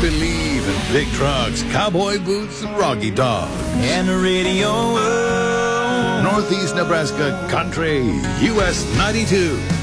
believe in big trucks, cowboy boots, and Rocky Dog. And the radio. Northeast Nebraska Country, US 92.